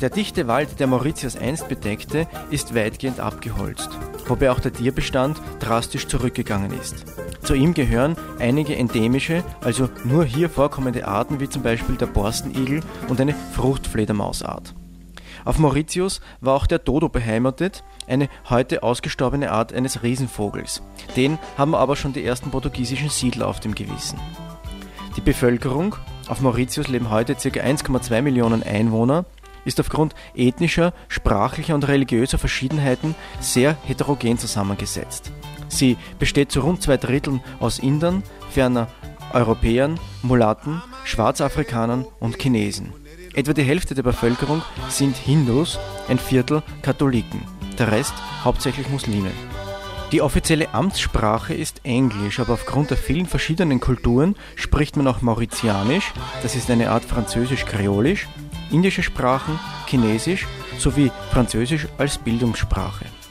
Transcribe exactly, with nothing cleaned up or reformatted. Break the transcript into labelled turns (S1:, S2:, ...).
S1: Der dichte Wald, der Mauritius einst bedeckte, ist weitgehend abgeholzt, wobei auch der Tierbestand drastisch zurückgegangen ist. Zu ihm gehören einige endemische, also nur hier vorkommende Arten, wie zum Beispiel der Borstenigel und eine Fruchtfledermausart. Auf Mauritius war auch der Dodo beheimatet, eine heute ausgestorbene Art eines Riesenvogels. Den haben aber schon die ersten portugiesischen Siedler auf dem Gewissen. Die Bevölkerung, auf Mauritius leben heute ca. eins Komma zwei Millionen Einwohner, ist aufgrund ethnischer, sprachlicher und religiöser Verschiedenheiten sehr heterogen zusammengesetzt. Sie besteht zu rund zwei Dritteln aus Indern, ferner Europäern, Mulatten, Schwarzafrikanern und Chinesen. Etwa die Hälfte der Bevölkerung sind Hindus, ein Viertel Katholiken, der Rest hauptsächlich Muslime. Die offizielle Amtssprache ist Englisch, aber aufgrund der vielen verschiedenen Kulturen spricht man auch Mauritianisch, das ist eine Art Französisch-Kreolisch, indische Sprachen, Chinesisch sowie Französisch als Bildungssprache.